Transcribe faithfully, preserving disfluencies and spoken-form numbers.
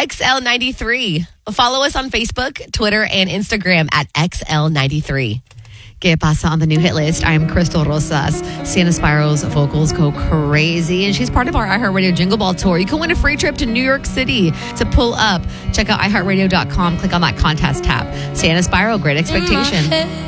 X L ninety-three. Follow us on Facebook, Twitter, and Instagram at X L ninety-three. Que pasa on the new hit list? I am Crystal Rosas. Sienna Spiro's vocals go crazy, and she's part of our iHeartRadio Jingle Ball Tour. You can win a free trip to New York City to pull up. Check out i heart radio dot com. Click on that contest tab. Sienna Spiro, Great Expectation.